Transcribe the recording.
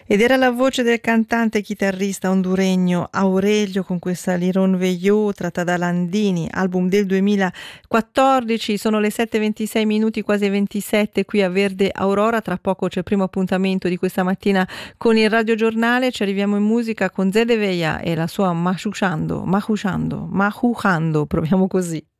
Ed era la voce del cantante e chitarrista honduregno Aurelio con questa Liron Veilleux tratta da Landini, album del 2014. Sono le 7:26 minuti, quasi 27 qui a Verde Aurora. Tra poco c'è il primo appuntamento di questa mattina con il radiogiornale. Ci arriviamo in musica con Zede Veia e la sua Mahushando, proviamo così.